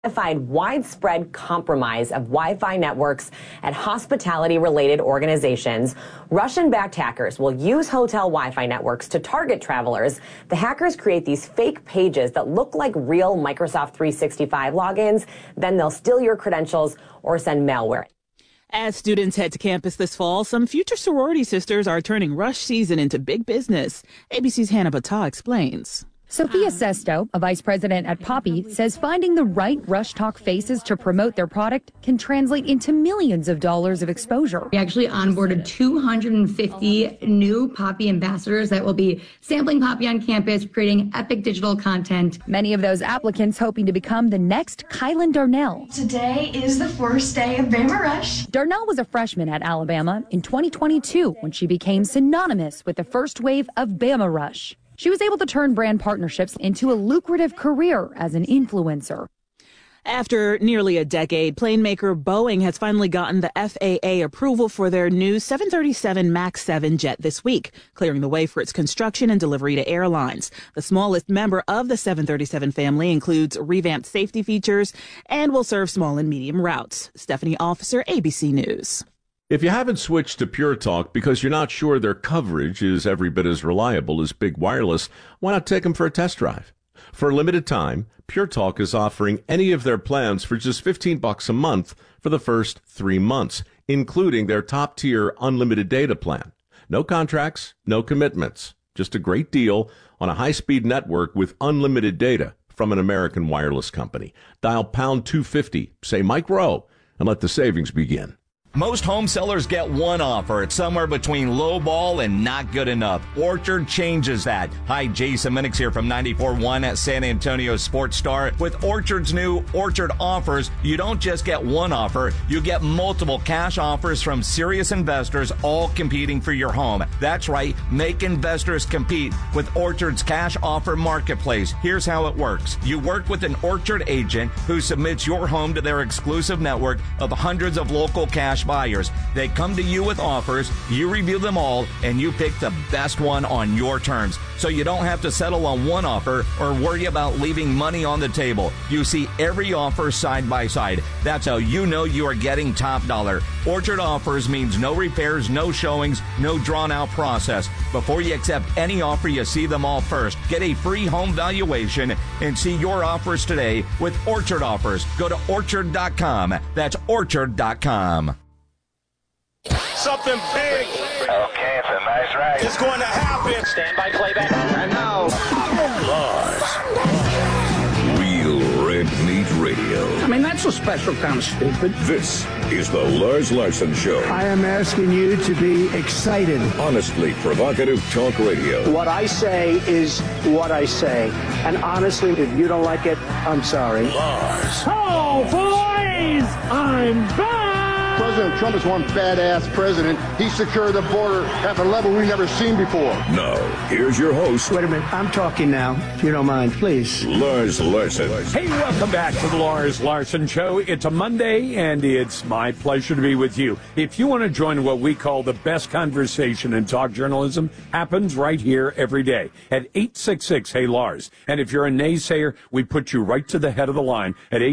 identified widespread compromise of Wi-Fi networks at hospitality-related organizations. Russian-backed hackers will use hotel Wi-Fi networks to target travelers. The hackers create these fake pages that look like real Microsoft 365 logins. Then they'll steal your credentials or send malware. As students head to campus this fall, some future sorority sisters are turning rush season into big business. ABC's Hannah Battah explains. Sophia Sesto, a vice president at Poppy, says finding the right Rush Talk faces to promote their product can translate into millions of dollars of exposure. We actually onboarded 250 new Poppy ambassadors that will be sampling Poppy on campus, creating epic digital content. Many of those applicants hoping to become the next Kylan Darnell. Today is the first day of Bama Rush. Darnell was a freshman at Alabama in 2022 when she became synonymous with the first wave of Bama Rush. She was able to turn brand partnerships into a lucrative career as an influencer. After nearly a decade, plane maker Boeing has finally gotten the FAA approval for their new 737 MAX 7 jet this week, clearing the way for its construction and delivery to airlines. The smallest member of the 737 family includes revamped safety features and will serve small and medium routes. Stephanie Officer, ABC News. If you haven't switched to Pure Talk because you're not sure their coverage is every bit as reliable as Big Wireless, why not take them for a test drive? For a limited time, Pure Talk is offering any of their plans for just $15 a month for the first 3 months, including their top-tier unlimited data plan. No contracts, no commitments. Just a great deal on a high-speed network with unlimited data from an American wireless company. Dial pound 250, say Mike Rowe, and let the savings begin. Most home sellers get one offer. It's somewhere between low ball and not good enough. Orchard changes that. Hi, Jason Minix here from 94.1 at San Antonio Sports Star. With Orchard's new Orchard offers, you don't just get one offer, you get multiple cash offers from serious investors, all competing for your home. That's right, make investors compete with Orchard's cash offer marketplace. Here's how it works. You work with an Orchard agent who submits your home to their exclusive network of hundreds of local cash buyers. They come to you with offers, you review them all, and you pick the best one on your terms. So you don't have to settle on one offer or worry about leaving money on the table. You see every offer side by side. That's how you know you are getting top dollar. Orchard offers means no repairs, no showings, no drawn out process. Before you accept any offer, you see them all first. Get a free home valuation and see your offers today with Orchard offers. Go to orchard.com. That's orchard.com. Something big. Okay, it's a nice ride. It's going to happen. Stand by playback. And now, Lars. Real Red Meat Radio. I mean, that's a special kind of stupid. This is the Lars Larson Show. I am asking you to be excited. Honestly provocative talk radio. What I say is what I say. And honestly, if you don't like it, I'm sorry. Lars. Oh, boys! I'm back! President Trump is one badass president. He secured the border at a level we've never seen before. Now, here's your host. Wait a minute. I'm talking now. If you don't mind, please. Lars Larson. Hey, welcome back to the Lars Larson Show. It's a Monday, and it's my pleasure to be with you. If you want to join what we call the best conversation in talk journalism, happens right here every day at 866 Hey Lars. And if you're a naysayer, we put you right to the head of the line at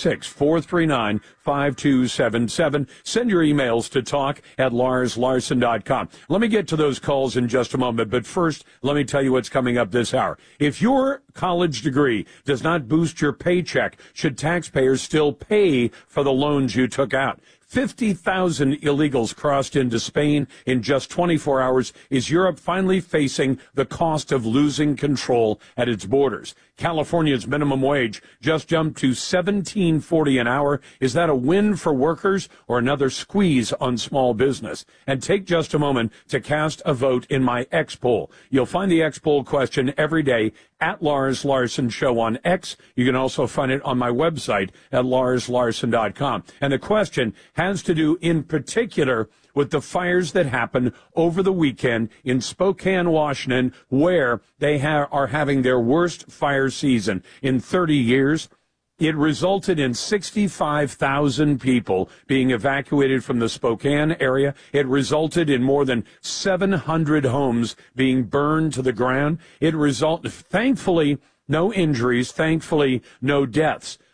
866-439-5277. Send your emails to talk@larslarson.com. Let me get to those calls in just a moment, but first, let me tell you what's coming up this hour. If your college degree does not boost your paycheck, should taxpayers still pay for the loans you took out? 50,000 illegals crossed into Spain in just 24 hours. Is Europe finally facing the cost of losing control at its borders? California's minimum wage just jumped to $17.40 an hour. Is that a win for workers or another squeeze on small business? And take just a moment to cast a vote in my X poll. You'll find the X poll question every day at Lars Larson Show on X. You can also find it on my website at larslarson.com. And the question has to do in particular with the fires that happened over the weekend in Spokane, Washington, where they are having their worst fire season in 30 years. It resulted in 65,000 people being evacuated from the Spokane area. It resulted in more than 700 homes being burned to the ground. Thankfully, no injuries, thankfully, no deaths.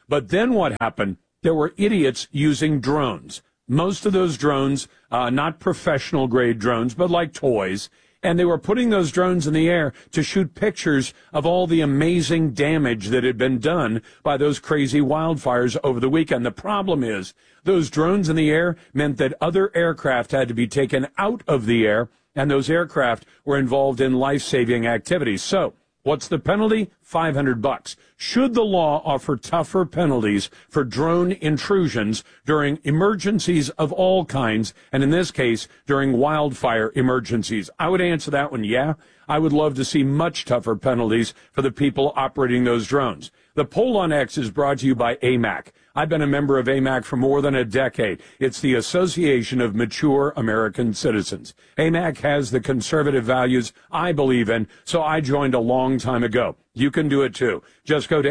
But then what happened? There were idiots using drones. Most of those drones, not professional grade drones, but like toys. And they were putting those drones in the air to shoot pictures of all the amazing damage that had been done by those crazy wildfires over the weekend. The problem is those drones in the air meant that other aircraft had to be taken out of the air, and those aircraft were involved in life-saving activities. So what's the penalty? $500. Should the law offer tougher penalties for drone intrusions during emergencies of all kinds, and in this case, during wildfire emergencies? I would answer that one, yeah. I would love to see much tougher penalties for the people operating those drones. The poll on X is brought to you by AMAC. I've been a member of AMAC for more than a decade. It's the Association of Mature American Citizens. AMAC has the conservative values I believe in, so I joined a long time ago. You can do it too. Just go to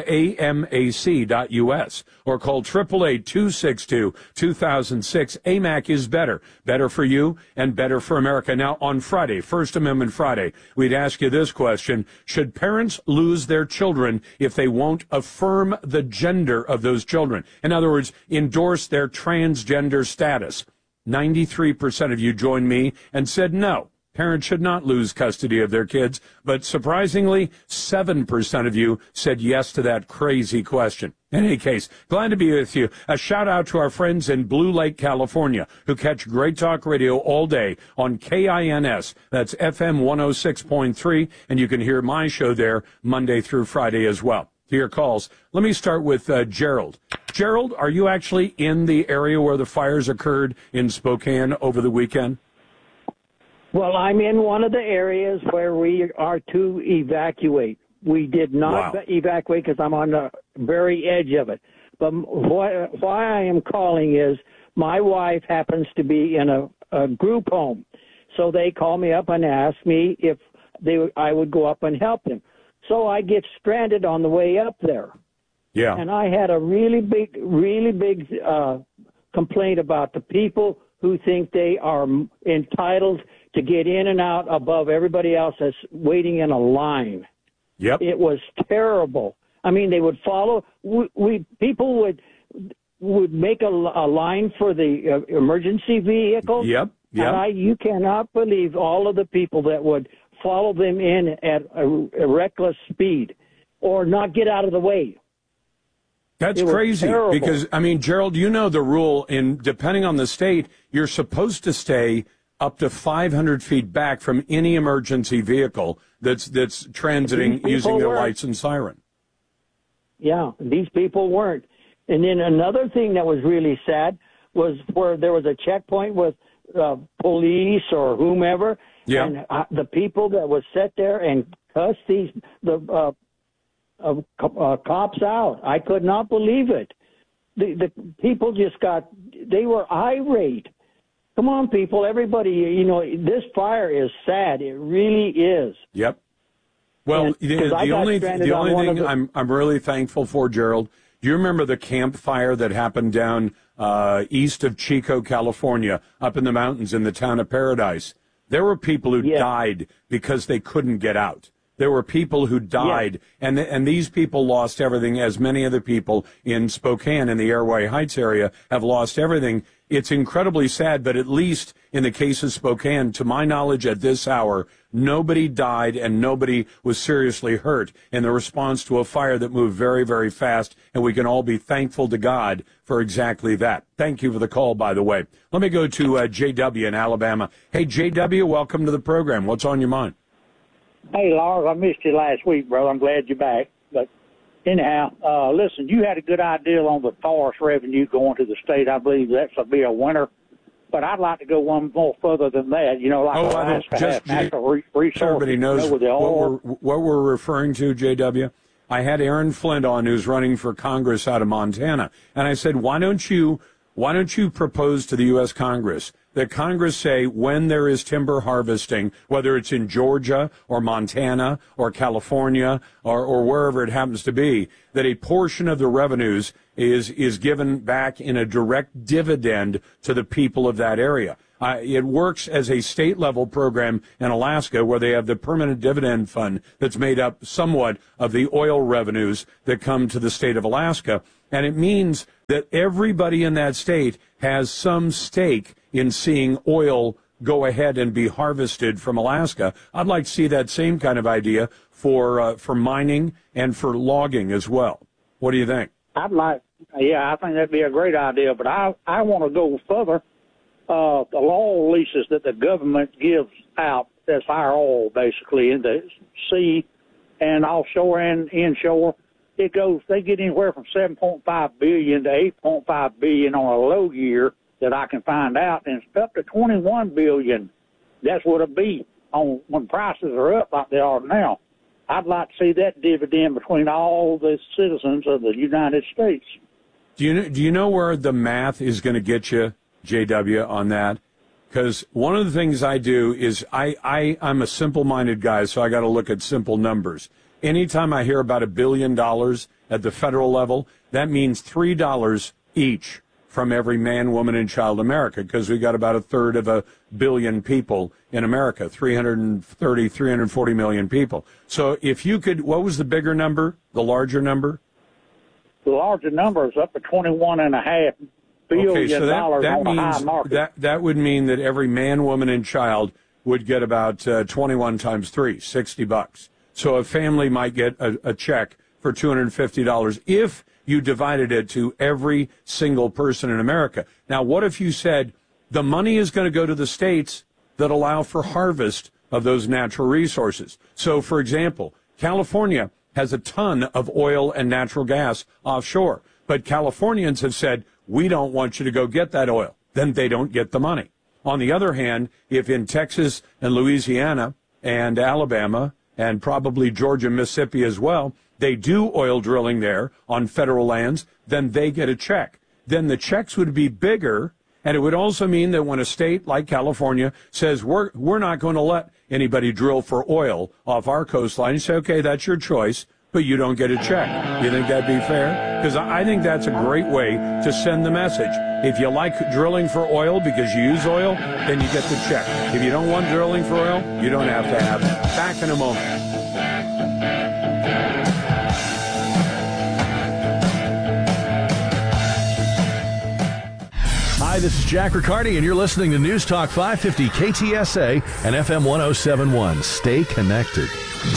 amac.us or call 888-262-2006. AMAC is better. Better for you and better for America. Now, on Friday, First Amendment Friday, we'd ask you this question. Should parents lose their children if they won't affirm the gender of those children? In other words, endorse their transgender status. 93% of you joined me and said no. Parents should not lose custody of their kids, but surprisingly, 7% of you said yes to that crazy question. In any case, glad to be with you. A shout out to our friends in Blue Lake, California, who catch Great Talk Radio all day on KINS. That's FM 106.3, and you can hear my show there Monday through Friday as well. To your calls, let me start with Gerald. Gerald, are you actually in the area where the fires occurred in Spokane over the weekend? Well, I'm in one of the areas where we are to evacuate. We did not evacuate because I'm on the very edge of it. But why I am calling is my wife happens to be in a group home. So they call me up and ask me if I would go up and help them. So I get stranded on the way up there. Yeah. And I had a really big complaint about the people who think they are entitled to get in and out above everybody else that's waiting in a line. Yep. It was terrible. I mean, they would follow. People would make a line for the emergency vehicle. Yep. And you cannot believe all of the people that would follow them in at a reckless speed or not get out of the way. That's crazy because, I mean, Gerald, you know the rule depending on the state, you're supposed to stay up to 500 feet back from any emergency vehicle that's transiting using their lights and siren. Yeah, these people weren't. And then another thing that was really sad was where there was a checkpoint with police or whomever, and the people that would sit there and cuss the cops out. I could not believe it. The people they were irate. Come on, people, everybody, this fire is sad. It really is. Yep. Well, the only thing I'm really thankful for, Gerald, do you remember the campfire that happened down east of Chico, California, up in the mountains in the town of Paradise? There were people who died because they couldn't get out. There were people who died, and these people lost everything, as many other people in Spokane in the Airway Heights area have lost everything. It's incredibly sad, but at least in the case of Spokane, to my knowledge at this hour, nobody died and nobody was seriously hurt in the response to a fire that moved very, very fast, and we can all be thankful to God for exactly that. Thank you for the call, by the way. Let me go to J.W. in Alabama. Hey, J.W., welcome to the program. What's on your mind? Hey, Lars, I missed you last week, brother. I'm glad you're back. But anyhow, listen, you had a good idea on the forest revenue going to the state. I believe that's to be a winner. But I'd like to go one more further than that. Natural resources. Everybody knows what we're referring to, JW. I had Aaron Flint on, who's running for Congress out of Montana, and I said, why don't you propose to the U.S. Congress that Congress say when there is timber harvesting, whether it's in Georgia or Montana or California or wherever it happens to be, that a portion of the revenues is given back in a direct dividend to the people of that area. It works as a state-level program in Alaska where they have the permanent dividend fund that's made up somewhat of the oil revenues that come to the state of Alaska. And it means that everybody in that state has some stake in seeing oil go ahead and be harvested from Alaska. I'd like to see that same kind of idea for mining and for logging as well. What do you think? I think that'd be a great idea, but I want to go further. The law leases that the government gives out, that's our oil basically, in the sea and offshore and inshore, they get anywhere from 7.5 billion to 8.5 billion on a low year that I can find out, and it's up to 21 billion. That's what it'll be on when prices are up like they are now. I'd like to see that dividend between all the citizens of the United States. Do you know where the math is going to get you, JW, on that? Because one of the things I do is I'm a simple-minded guy, so I got to look at simple numbers. Anytime I hear about $1 billion at the federal level, that means $3 each from every man, woman, and child in America, because we got about a third of a billion people in America, 340 million people. So if you could, what was the bigger number, the larger number? The larger number is up to $21.5 billion. Okay, so that on means the high market. that would mean that every man, woman, and child would get about 21 times 3, $60. So a family might get a check for $250 if you divided it to every single person in America. Now, what if you said the money is going to go to the states that allow for harvest of those natural resources? So, for example, California has a ton of oil and natural gas offshore, but Californians have said, we don't want you to go get that oil. Then they don't get the money. On the other hand, if in Texas and Louisiana and Alabama and probably Georgia, Mississippi as well, they do oil drilling there on federal lands, then they get a check. Then the checks would be bigger, and it would also mean that when a state like California says, we're not going to let anybody drill for oil off our coastline, you say, okay, that's your choice, but you don't get a check. You think that'd be fair? Because I think that's a great way to send the message. If you like drilling for oil because you use oil, then you get the check. If you don't want drilling for oil, you don't have to have it. Back in a moment. Hi, this is Jack Riccardi, and you're listening to News Talk 550 KTSA and FM 1071. Stay connected.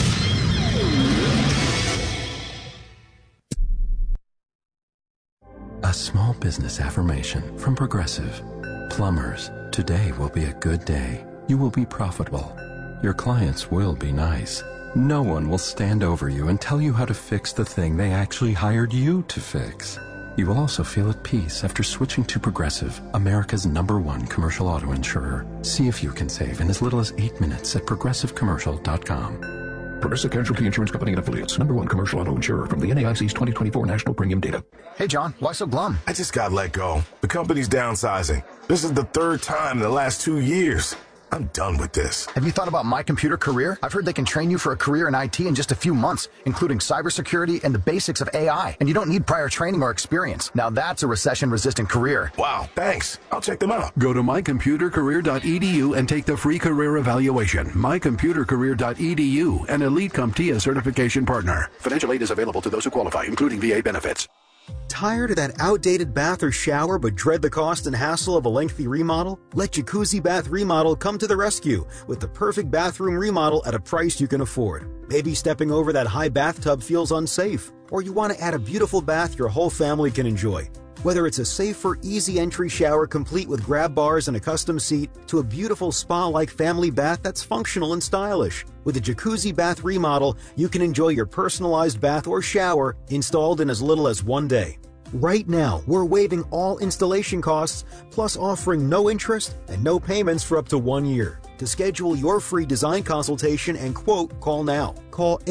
A small business affirmation from Progressive. Plumbers, today will be a good day. You will be profitable. Your clients will be nice. No one will stand over you and tell you how to fix the thing they actually hired you to fix. You will also feel at peace after switching to Progressive, America's #1 commercial auto insurer. See if you can save in as little as 8 minutes at progressivecommercial.com. Progressive Casualty Insurance Company and Affiliates, #1 commercial auto insurer from the NAIC's 2024 National Premium Data. Hey, John, why so glum? I just got let go. The company's downsizing. This is the third time in the last 2 years. I'm done with this. Have you thought about My Computer Career? I've heard they can train you for a career in IT in just a few months, including cybersecurity and the basics of AI. And you don't need prior training or experience. Now that's a recession-resistant career. Wow, thanks. I'll check them out. Go to mycomputercareer.edu and take the free career evaluation. mycomputercareer.edu, an Elite CompTIA certification partner. Financial aid is available to those who qualify, including VA benefits. Tired of that outdated bath or shower but dread the cost and hassle of a lengthy remodel? Let Jacuzzi Bath Remodel come to the rescue with the perfect bathroom remodel at a price you can afford. Maybe stepping over that high bathtub feels unsafe, or you want to add a beautiful bath your whole family can enjoy. Whether it's a safer, easy entry shower complete with grab bars and a custom seat, to a beautiful spa-like family bath that's functional and stylish. With a Jacuzzi Bath Remodel, you can enjoy your personalized bath or shower installed in as little as 1 day. Right now, we're waiving all installation costs, plus offering no interest and no payments for up to 1 year. To schedule your free design consultation and quote, call now. Call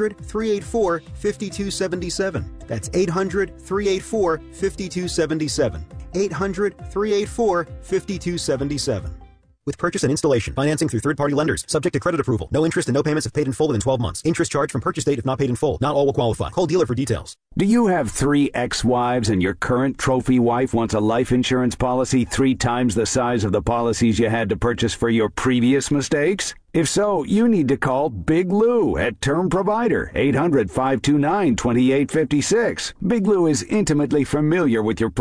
800-384-5277. That's 800-384-5277. 800-384-5277. With purchase and installation, financing through third-party lenders, subject to credit approval. No interest and no payments if paid in full within 12 months. Interest charged from purchase date if not paid in full. Not all will qualify. Call dealer for details. Do you have 3 ex-wives and your current trophy wife wants a life insurance policy 3 times the size of the policies you had to purchase for your previous mistakes? If so, you need to call Big Lou at Term Provider, 800-529-2856. Big Lou is intimately familiar with your